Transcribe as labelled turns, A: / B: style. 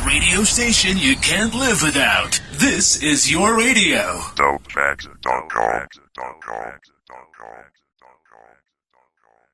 A: radio station you can't live without. This is your radio.
B: DopeFacts.com.